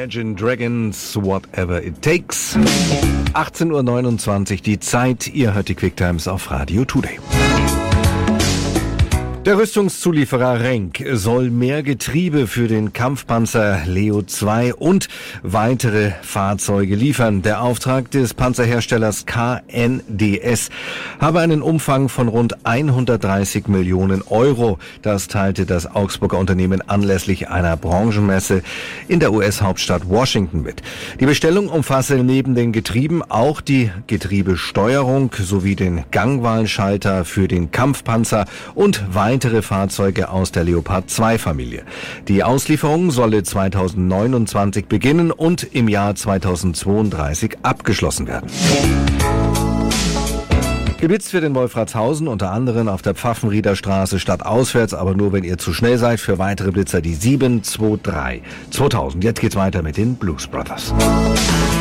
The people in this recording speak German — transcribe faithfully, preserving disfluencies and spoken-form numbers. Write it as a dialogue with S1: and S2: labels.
S1: Imagine Dragons, Whatever It Takes. achtzehn Uhr neunundzwanzig die Zeit. Ihr hört die Quick Times auf Radio Today. Der Rüstungszulieferer Renk soll mehr Getriebe für den Kampfpanzer Leo zwei und weitere Fahrzeuge liefern. Der Auftrag des Panzerherstellers K N D S habe einen Umfang von rund hundertdreißig Millionen Euro. Das teilte das Augsburger Unternehmen anlässlich einer Branchenmesse in der U S-Hauptstadt Washington mit. Die Bestellung umfasse neben den Getrieben auch die Getriebesteuerung sowie den Gangwahlschalter für den Kampfpanzer und weitere weitere Fahrzeuge aus der Leopard zwei Familie. Die Auslieferung solle zweitausendneunundzwanzig beginnen und im Jahr zweitausendzweiunddreißig abgeschlossen werden. Geblitzt wird in Wolfratshausen, unter anderem auf der Pfaffenrieder Straße stadtauswärts, aber nur wenn ihr zu schnell seid. Für weitere Blitzer die sieben zwei drei zweitausend. Jetzt geht's weiter mit den Blues Brothers.